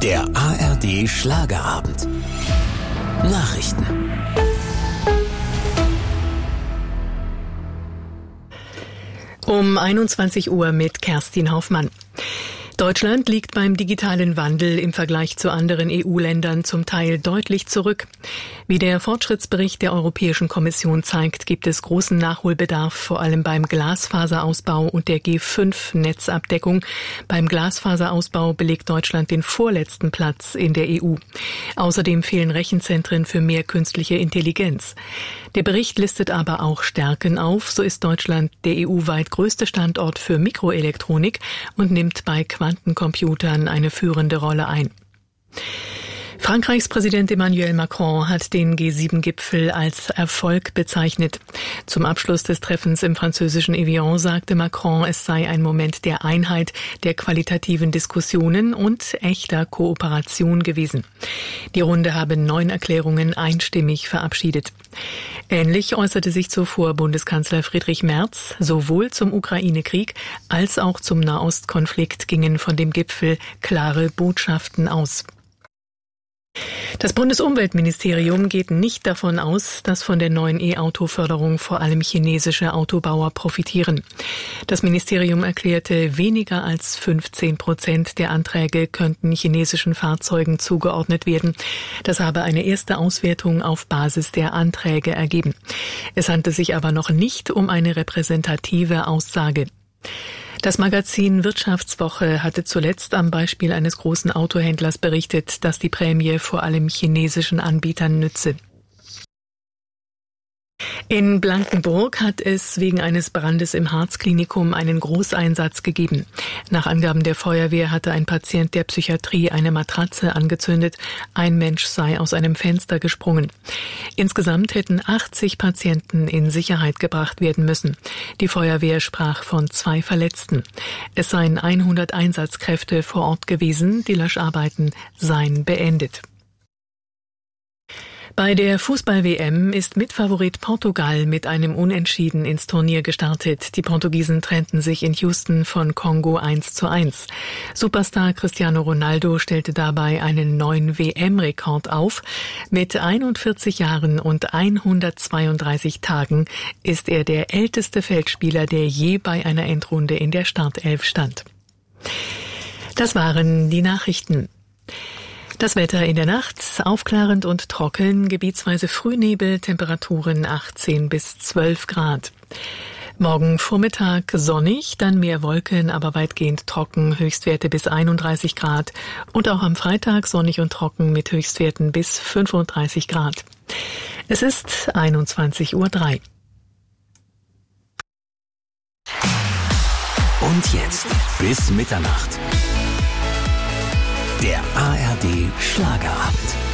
Der ARD Schlagerabend. Nachrichten. Um 21 Uhr mit Kerstin Hoffmann. Deutschland liegt beim digitalen Wandel im Vergleich zu anderen EU-Ländern zum Teil deutlich zurück. Wie der Fortschrittsbericht der Europäischen Kommission zeigt, gibt es großen Nachholbedarf, vor allem beim Glasfaserausbau und der G5-Netzabdeckung. Beim Glasfaserausbau belegt Deutschland den vorletzten Platz in der EU. Außerdem fehlen Rechenzentren für mehr künstliche Intelligenz. Der Bericht listet aber auch Stärken auf. So ist Deutschland der EU-weit größte Standort für Mikroelektronik und nimmt bei Quantencomputern eine führende Rolle ein. Frankreichs Präsident Emmanuel Macron hat den G7-Gipfel als Erfolg bezeichnet. Zum Abschluss des Treffens im französischen Evian sagte Macron, es sei ein Moment der Einheit, der qualitativen Diskussionen und echter Kooperation gewesen. Die Runde habe 9 Erklärungen einstimmig verabschiedet. Ähnlich äußerte sich zuvor Bundeskanzler Friedrich Merz. Sowohl zum Ukraine-Krieg als auch zum Nahostkonflikt gingen von dem Gipfel klare Botschaften aus. Das Bundesumweltministerium geht nicht davon aus, dass von der neuen E-Auto-Förderung vor allem chinesische Autobauer profitieren. Das Ministerium erklärte, weniger als 15% der Anträge könnten chinesischen Fahrzeugen zugeordnet werden. Das habe eine erste Auswertung auf Basis der Anträge ergeben. Es handelt sich aber noch nicht um eine repräsentative Aussage. Das Magazin Wirtschaftswoche hatte zuletzt am Beispiel eines großen Autohändlers berichtet, dass die Prämie vor allem chinesischen Anbietern nütze. In Blankenburg hat es wegen eines Brandes im Harzklinikum einen Großeinsatz gegeben. Nach Angaben der Feuerwehr hatte ein Patient der Psychiatrie eine Matratze angezündet. Ein Mensch sei aus einem Fenster gesprungen. Insgesamt hätten 80 Patienten in Sicherheit gebracht werden müssen. Die Feuerwehr sprach von 2 Verletzten. Es seien 100 Einsatzkräfte vor Ort gewesen. Die Löscharbeiten seien beendet. Bei der Fußball-WM ist Mitfavorit Portugal mit einem Unentschieden ins Turnier gestartet. Die Portugiesen trennten sich in Houston von Kongo 1:1. Superstar Cristiano Ronaldo stellte dabei einen neuen WM-Rekord auf. Mit 41 Jahren und 132 Tagen ist er der älteste Feldspieler, der je bei einer Endrunde in der Startelf stand. Das waren die Nachrichten. Das Wetter in der Nacht, aufklarend und trocken, gebietsweise Frühnebel, Temperaturen 18 bis 12 Grad. Morgen Vormittag sonnig, dann mehr Wolken, aber weitgehend trocken, Höchstwerte bis 31 Grad. Und auch am Freitag sonnig und trocken mit Höchstwerten bis 35 Grad. Es ist 21:03 Uhr. Und jetzt bis Mitternacht. Der ARD Schlagerabend.